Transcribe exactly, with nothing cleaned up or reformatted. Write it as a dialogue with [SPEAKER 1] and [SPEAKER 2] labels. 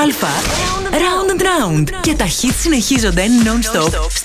[SPEAKER 1] Α. Round and Round. Και τα hits συνεχίζονται non-stop